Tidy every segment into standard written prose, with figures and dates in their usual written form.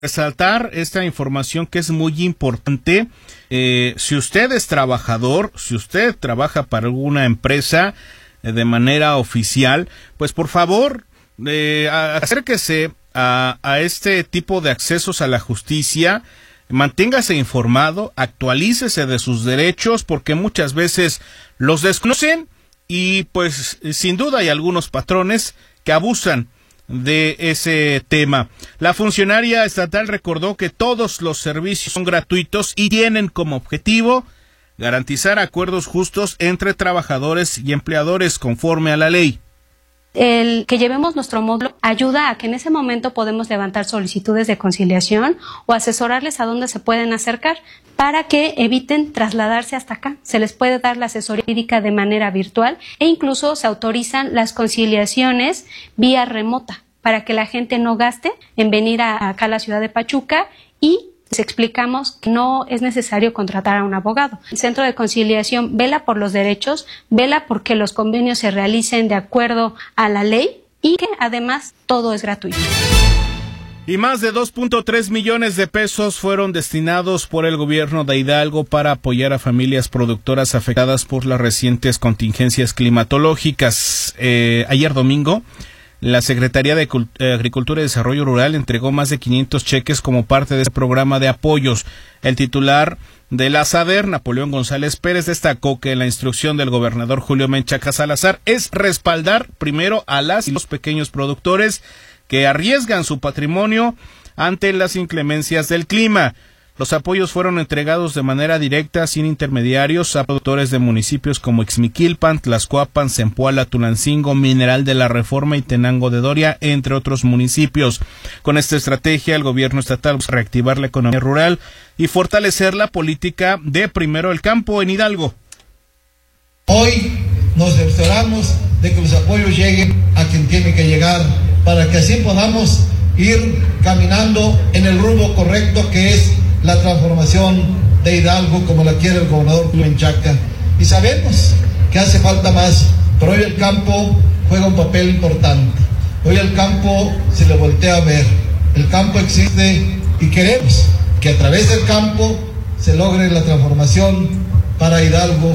resaltar esta información que es muy importante. Si usted es trabajador, si usted trabaja para alguna empresa de manera oficial, pues por favor, acérquese a este tipo de accesos a la justicia, manténgase informado, actualícese de sus derechos, porque muchas veces los desconocen y pues sin duda hay algunos patrones que abusan de ese tema. La funcionaria estatal recordó que todos los servicios son gratuitos y tienen como objetivo garantizar acuerdos justos entre trabajadores y empleadores conforme a la ley. El que llevemos nuestro módulo ayuda a que en ese momento podemos levantar solicitudes de conciliación o asesorarles a dónde se pueden acercar para que eviten trasladarse hasta acá. Se les puede dar la asesoría jurídica de manera virtual e incluso se autorizan las conciliaciones vía remota para que la gente no gaste en venir acá a la ciudad de Pachuca y les explicamos que no es necesario contratar a un abogado. El Centro de Conciliación vela por los derechos, vela porque los convenios se realicen de acuerdo a la ley y que además todo es gratuito. Y más de 2.3 millones de pesos fueron destinados por el gobierno de Hidalgo para apoyar a familias productoras afectadas por las recientes contingencias climatológicas. Ayer domingo, la Secretaría de Agricultura y Desarrollo Rural entregó más de 500 cheques como parte de este programa de apoyos. El titular de la SADER, Napoleón González Pérez, destacó que la instrucción del gobernador Julio Menchaca Salazar es respaldar primero a las y los pequeños productores que arriesgan su patrimonio ante las inclemencias del clima. Los apoyos fueron entregados de manera directa, sin intermediarios, a productores de municipios como Ixmiquilpan, Tlaxcoapan, Zempoala, Tulancingo, Mineral de la Reforma y Tenango de Doria, entre otros municipios. Con esta estrategia, el gobierno estatal busca reactivar la economía rural y fortalecer la política de primero el campo en Hidalgo. Hoy nos cercioramos de que los apoyos lleguen a quien tiene que llegar, para que así podamos ir caminando en el rumbo correcto que es la transformación de Hidalgo como la quiere el gobernador Menchaca. Y sabemos que hace falta más, pero hoy el campo juega un papel importante. Hoy el campo se le voltea a ver. El campo existe y queremos que a través del campo se logre la transformación para Hidalgo.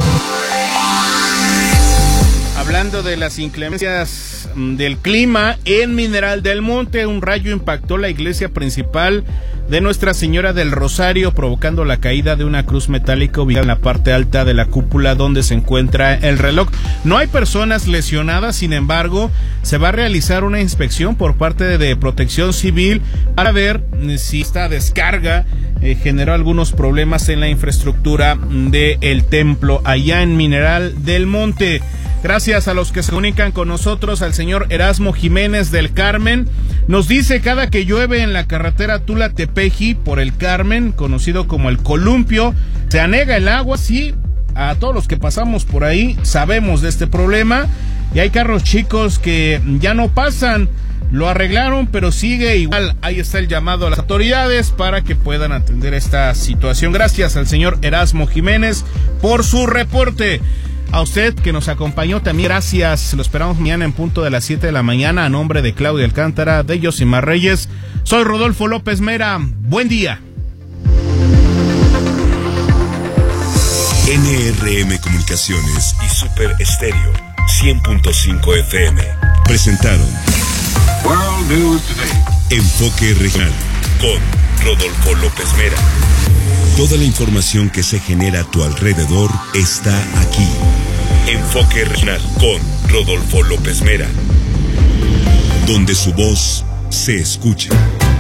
Hablando de las inclemencias del clima, en Mineral del Monte, un rayo impactó la iglesia principal de Nuestra Señora del Rosario, provocando la caída de una cruz metálica ubicada en la parte alta de la cúpula donde se encuentra el reloj. No hay personas lesionadas, sin embargo, se va a realizar una inspección por parte de Protección Civil para ver si esta descarga generó algunos problemas en la infraestructura del templo allá en Mineral del Monte. Gracias a los que se comunican con nosotros, al señor Erasmo Jiménez del Carmen. Nos dice: cada que llueve en la carretera Tula-Tepeji por el Carmen, conocido como el Columpio, se anega el agua. Sí, a todos los que pasamos por ahí sabemos de este problema. Y hay carros chicos que ya no pasan. Lo arreglaron, pero sigue igual. Ahí está el llamado a las autoridades para que puedan atender esta situación. Gracias al señor Erasmo Jiménez por su reporte. A usted que nos acompañó también, gracias. Lo esperamos mañana en punto de las 7 de la mañana. A nombre de Claudia Alcántara, de Yosimar Reyes, soy Rodolfo López Mera. Buen día. NRM Comunicaciones y Super Estéreo 100.5 FM presentaron World News Today. Enfoque Regional con Rodolfo López Mera. Toda la información que se genera a tu alrededor está aquí. Enfoque Regional con Rodolfo López Mera, donde su voz se escucha.